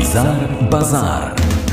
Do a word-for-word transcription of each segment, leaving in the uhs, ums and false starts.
Bizar Bazar.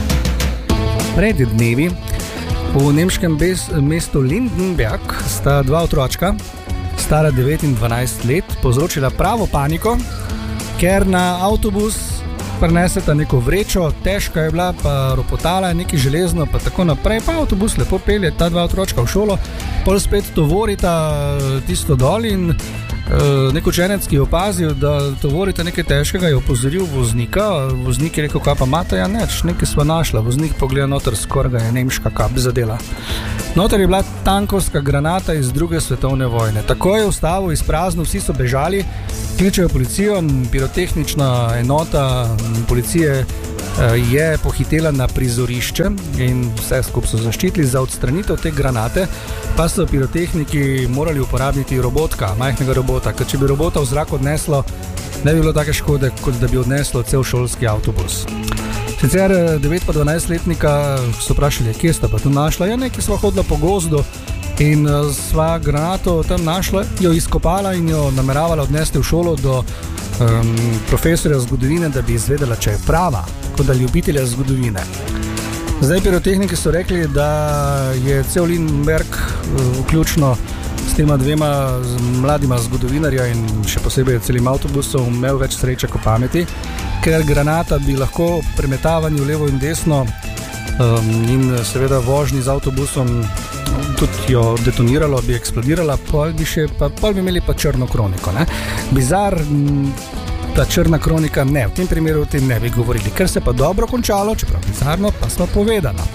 Pred dnevi v nemškem bez, mestu Lindenberg sta dva otročka, stara devet in dvanajst let, povzročila pravo paniko, ker na avtobus prineseta neko vrečo, težka je bila, pa ropotala je nekaj železno, pa tako naprej, pa avtobus lepo pelje ta dva otročka v šolo, pol spet tovorita tisto dol in Uh, nek učenec, ki je opazil, da tovorite nekaj težkega, je opozoril voznika. Voznik je rekel, kaj pa imate? Ja, neč, nekaj sva našla. Voznik pogleda noter, skoraj ga je nemška kap zadela. Noter je bila tankovska granata iz druge svetovne vojne. Tako je ustavil izprazno, vsi so bežali, kličejo policijo, pirotehnična enota policije je pohitela na prizorišče in vse skupaj so zaščitili. Za odstranitev te granate pa so pirotehniki morali uporabiti robotka, majhnega robota, ker če bi robota v zrak odneslo, ne bi bilo take škode, kot da bi odneslo cel šolski avtobus. Sicer devet pa dvanajst letnika so vprašali, kje sta pa tu našla, ja, nekaj sva hodila po gozdu in sva granato tam našla, jo izkopala in jo nameravala odnesti v šolo do um, profesorja zgodovine, da bi izvedela, če je prava, kot da ljubitelja zgodovine. Zdaj pirotehniki so rekli, da je cel Lindenberg, vključno s tema dvema mladima zgodovinarja in še posebej celim avtobusom, imel več sreče kot pameti, ker granata bi lahko ob premetavanju levo in desno um, in seveda vožnji z avtobusom tudi jo detoniralo, bi eksplodirala, pol bi, še, pa, pol bi imeli pa črno kroniko. Ne? Bizar, ta črna kronika, ne, v tem primeru o tem ne bi govorili, ker se pa dobro končalo, čeprav bizarno, pa smo povedala.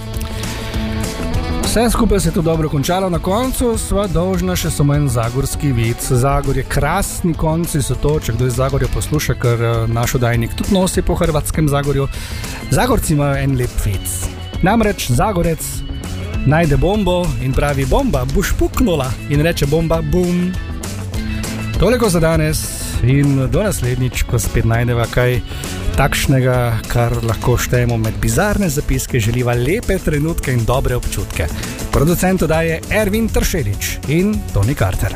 Vse skupaj se je to dobro končalo, na koncu sva dolžna še samo en zagorski vic. Zagorje, krasni konci so to, če kdo iz Zagorja posluša, ker naš oddajnik tudi nosi po hrvatskem Zagorju. Zagorci imajo en lep vic. Namreč Zagorec najde bombo in pravi, bomba, boš puknula, in reče bomba, bum. Toliko za danes in do naslednjič, ko spet najdeva kaj takšnega, kar lahko štejemo med bizarne zapiske, želiva lepe trenutke in dobre občutke. Producent oddaje Ervin Tršelič in Toni Carter.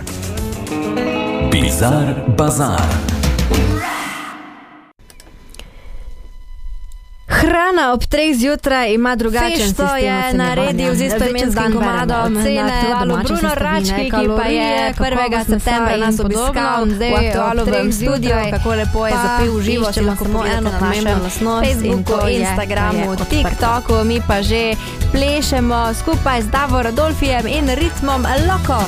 Bizar Bazar. Hrana ob treh zjutraj ima drugačen Fešto sistem je naredil z istoimenskim komadom cene Aktualu Bruno Rački, ki pa je prvega septembra nas obiskal zdaj v Aktualovem studiu, kako lepo je zapil v živo, če lahko samo eno pomembno lasnost Facebooku, Instagramu, TikToku, mi pa že plešemo skupaj z Davo Radolfijem in ritmom Loko.